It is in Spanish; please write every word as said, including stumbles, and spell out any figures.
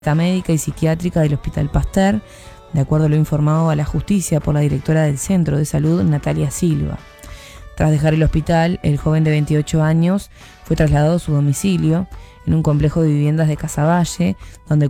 médica y psiquiátrica del Hospital Pasteur, de acuerdo a lo informado a la justicia por la directora del Centro de Salud, Natalia Silva. Tras dejar el hospital, el joven de veintiocho años fue trasladado a su domicilio en un complejo de viviendas de Casaballe, donde